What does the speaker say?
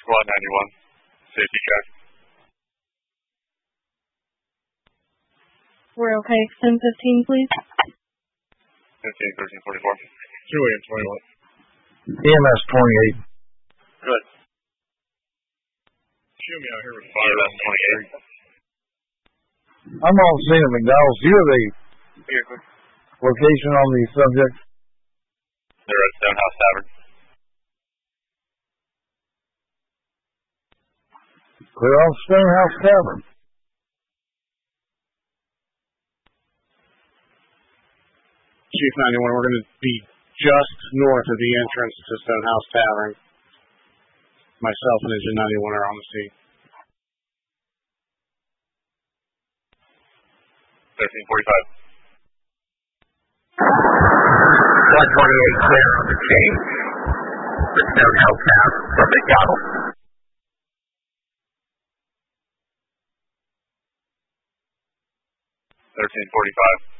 Squad 91. Safety check. We're okay. Extend 15, please. 15, 13, 44. 2 21. EMS 28. Good. Shoot me out here with Fire fire. 28. I'm on scene at McDonald's. Do you have a Here, quick. location on the subject? They're at Stonehouse Tavern. Clear off Stonehouse Tavern. Chief 91, we're going to be just north of the entrance to Stonehouse Tavern. Myself and Engine 91 are on the scene. 1345. Squad 28 clear on the scene. The Stonehouse Tavern from McDonald's. 1345.